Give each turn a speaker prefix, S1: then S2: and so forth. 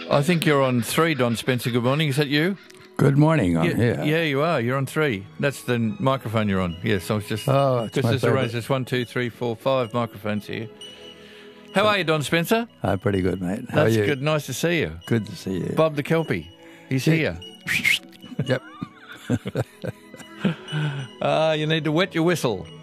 S1: I think you're on 3, Don Spencer. Good morning. Is that you?
S2: Good morning. I'm here.
S1: Yeah, you are. You're on 3. That's the microphone you're on. Yes, I was just...
S2: Oh, it's
S1: because
S2: my
S1: there's
S2: favourite.
S1: arranged. There's 1, 2, 3, 4, 5 microphones here. How are you, Don Spencer?
S2: I'm pretty good, mate. How
S1: That's
S2: are you?
S1: good. Nice to see you.
S2: Good to see you.
S1: Bob the Kelpie. He's here.
S2: Yep.
S1: You need to wet your whistle.